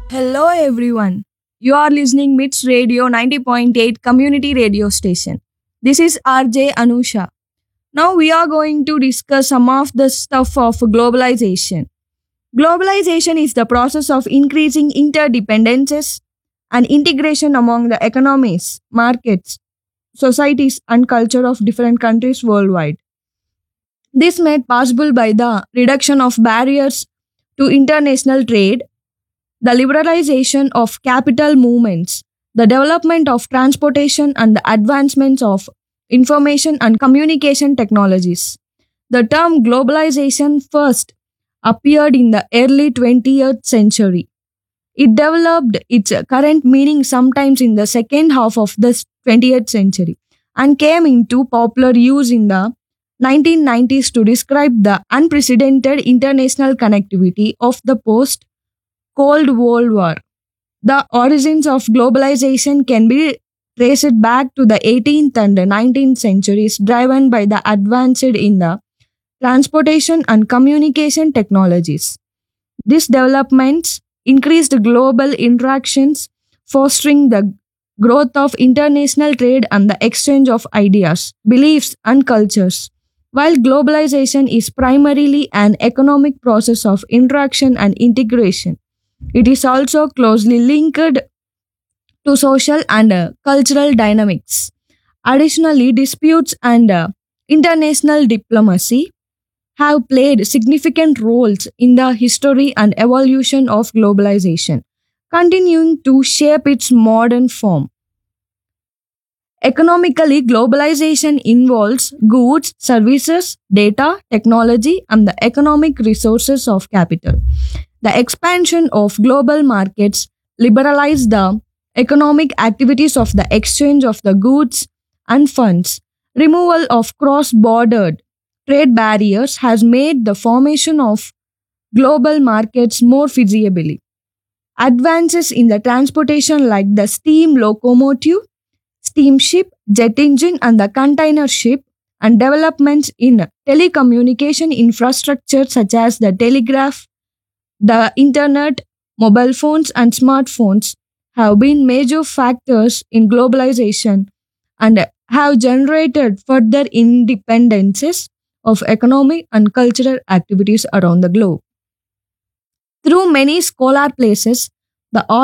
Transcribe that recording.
Hello everyone. You are listening MITS Radio 90.8 community radio station. This is RJ Anusha. Now we are going to discuss some of the stuff of globalization. Globalization is the process of increasing interdependences and integration among the economies, markets, societies and culture of different countries worldwide. This made possible by the reduction of barriers to international trade, the liberalization of capital movements, the development of transportation, and the advancements of information and communication technologies. The term globalization first appeared in the early 20th century. It developed its current meaning sometimes in the second half of the 20th century and came into popular use in the 1990s to describe the unprecedented international connectivity of the post Cold World War. The origins of globalization can be traced back to the 18th and 19th centuries, driven by the advances in the transportation and communication technologies. These developments increased global interactions, fostering the growth of international trade and the exchange of ideas, beliefs, and cultures. While globalization is primarily an economic process of interaction and integration, it is also closely linked to social and cultural dynamics. Additionally, disputes and international diplomacy have played significant roles in the history and evolution of globalization, continuing to shape its modern form. Economically, globalization involves goods, services, data, technology, and the economic resources of capital. The expansion of global markets liberalized the economic activities of the exchange of the goods and funds. Removal of cross border trade barriers has made the formation of global markets more feasible. Advances in the transportation, like the steam locomotive, steamship, jet engine, and the container ship, and developments in telecommunication infrastructure such as the telegraph, the internet, mobile phones, and smartphones have been major factors in globalization and have generated further independences of economic and cultural activities around the globe. Through many scholar places, the